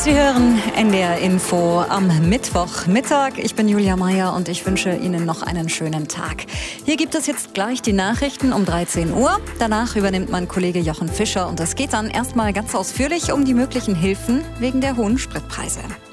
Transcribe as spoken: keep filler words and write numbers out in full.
Sie hören N D R Info am Mittwochmittag. Ich bin Julia Meyer und ich wünsche Ihnen noch einen schönen Tag. Hier gibt es jetzt gleich die Nachrichten um dreizehn Uhr. Danach übernimmt mein Kollege Jochen Fischer und es geht dann erstmal ganz ausführlich um die möglichen Hilfen wegen der hohen Spritpreise.